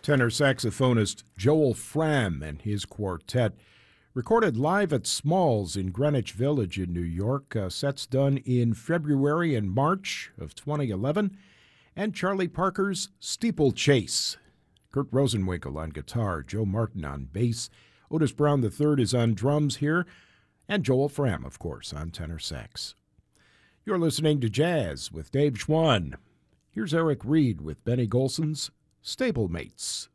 Tenor saxophonist Joel Frahm and his quartet recorded live at Smalls in Greenwich Village in New York. Sets done in February and March of 2011. And Charlie Parker's Steeplechase. Kurt Rosenwinkel on guitar, Joe Martin on bass, Otis Brown III is on drums here, and Joel Frahm, of course, on tenor sax. You're listening to Jazz with Dave Schwann. Here's Eric Reed with Benny Golson's Stablemates.